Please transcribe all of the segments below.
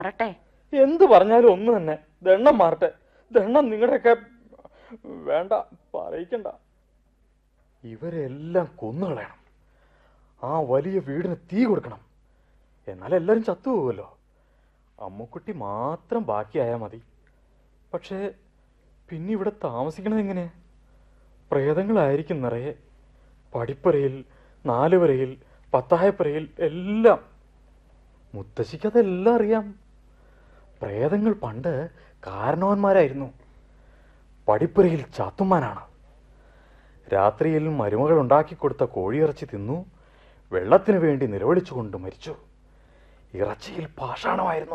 മാറട്ടെ. എന്ത് പറഞ്ഞാലും ഒന്ന് തന്നെ. ദണ്ണം മാറട്ടെ. ദണ്ണം നിങ്ങളുടെയൊക്കെ വേണ്ട, പറയിക്കണ്ട. ഇവരെല്ലാം കൊന്നുകളയണം. ആ വലിയ വീടിന് തീ കൊടുക്കണം. എന്നാൽ എല്ലാവരും ചത്തുപോകുമല്ലോ. അമ്മുക്കുട്ടി മാത്രം ബാക്കിയായാൽ മതി. പക്ഷേ പിന്നെ ഇവിടെ താമസിക്കണത് എങ്ങനെ? പ്രേതങ്ങളായിരിക്കും നിറയെ. പടിപ്പുരയിൽ, നാലുപുരയിൽ, പത്തായപ്പുരയിൽ എല്ലാം. മുത്തശ്ശിക്കതെല്ലാം അറിയാം. പ്രേതങ്ങൾ പണ്ട് കാരണവന്മാരായിരുന്നു. പടിപ്പുരയിൽ ചാത്തുമാനാണ്. രാത്രിയിൽ മരുമകൾ ഉണ്ടാക്കിക്കൊടുത്ത കോഴിയിറച്ചി തിന്നു വെള്ളത്തിനു വേണ്ടി നിലവിളിച്ചുകൊണ്ട് മരിച്ചു. ഇറച്ചിയിൽ പാഷാണമായിരുന്നു.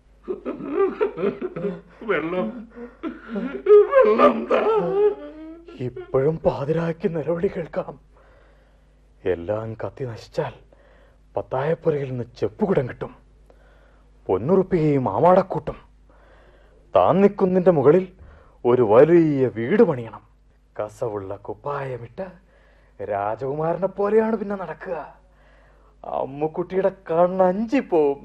ഇപ്പോഴും പാതിരാക്കി നിലവിളി കേൾക്കാം. എല്ലാം കത്തി നശിച്ചാൽ പത്തായപ്പുരയിൽ നിന്ന് ചെപ്പുകുടം കിട്ടും, പൊന്നുറുപ്പികയും ആമാടക്കൂട്ടും. താന്നിക്കുന്നിന്റെ മുകളിൽ ഒരു വലിയ വീട് പണിയണം. കസവുള്ള കുപ്പായമിട്ട് രാജകുമാരനെ പോലെയാണ് പിന്നെ നടക്കുക. അമ്മുക്കുട്ടിയുടെ കണ്ണഞ്ചിപ്പോവും.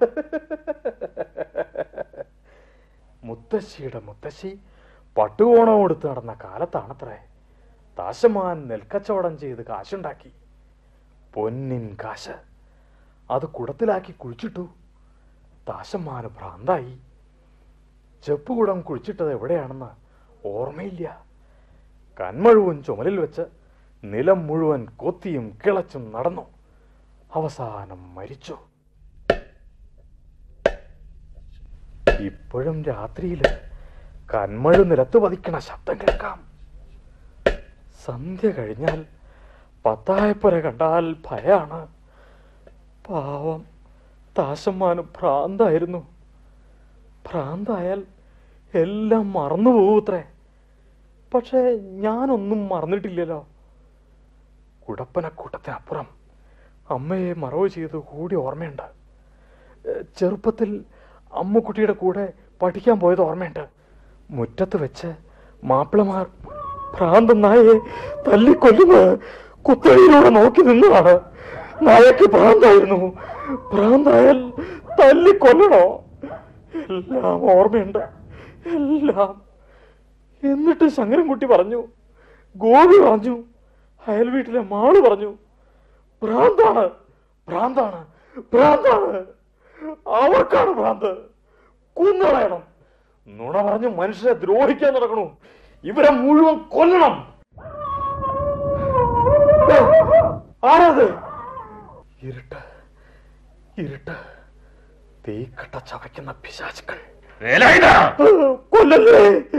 മുത്തശ്ശിയുടെ മുത്തശ്ശി പട്ടുകോണം കൊടുത്ത് നടന്ന കാലത്താണത്രേ താശമാൻ നെൽക്കച്ചവടം ചെയ്ത് കാശുണ്ടാക്കി. പൊന്നിൻ കാശ്. അത് കുടത്തിലാക്കി കുഴിച്ചിട്ടു. താശമാന് ഭ്രാന്തായി. ചെപ്പുകുടം കുഴിച്ചിട്ടത് എവിടെയാണെന്ന് ഓർമ്മയില്ല. കന്മഴുവൻ ചുമലിൽ വെച്ച് നിലം മുഴുവൻ കൊത്തിയും കിളച്ചും നടന്നു. അവസാനം മരിച്ചു. ഇപ്പോഴും രാത്രിയിൽ കന്മഴു നിലത്ത് പതിക്കണ ശബ്ദം കേൾക്കാം. സന്ധ്യ കഴിഞ്ഞാൽ പത്തായപ്പുര കണ്ടാൽ ഭയാണ്. പാവം താശമ്മാന് ഭ്രാന്തായിരുന്നു. ഭ്രാന്തായാൽ എല്ലാം മറന്നുപോകൂത്രേ. പക്ഷേ ഞാനൊന്നും മറന്നിട്ടില്ലല്ലോ. കുടപ്പനക്കൂട്ടത്തിനപ്പുറം അമ്മയെ മറവ് ചെയ്ത് കൂടി ഓർമ്മയുണ്ട്. ചെറുപ്പത്തിൽ അമ്മുക്കുട്ടിയുടെ കൂടെ പഠിക്കാൻ പോയത് ഓർമ്മയുണ്ട്. മുറ്റത്ത് വെച്ച് മാപ്പിളമാർ ഭ്രാന്തൻ നായയെ തല്ലിക്കൊല്ലുന്ന കുത്തഴിയിലൂടെ നോക്കി നിന്നതാണ്. നായക്ക് ഭ്രാന്തായിരുന്നു. ഭ്രാന്തായാൽ തല്ലിക്കൊല്ലണോ? എല്ലാം ഓർമ്മയുണ്ട്, എല്ലാം. എന്നിട്ട് ശങ്കരൻകുട്ടി പറഞ്ഞു, ഗോപി പറഞ്ഞു, അയൽ വീട്ടിലെ മാള് പറഞ്ഞു, ഭ്രാന്താണ്, ഭ്രാന്താണ്, ഭ്രാന്താണ്. അവർക്കാണ് ഭ്രാന്ത്. കുന്നളയണം. നുണ പറഞ്ഞ് മനുഷ്യരെ ദ്രോഹിക്കാൻ നടക്കണു. ഇവരെ മുഴുവൻ കൊല്ലണം. ആരത്? ഇരുട്ട്, ഇരുട്ട്. തീക്കട്ട ചവയ്ക്കുന്ന പിശാചുക്കൾ. കൊല്ലല്ലേ!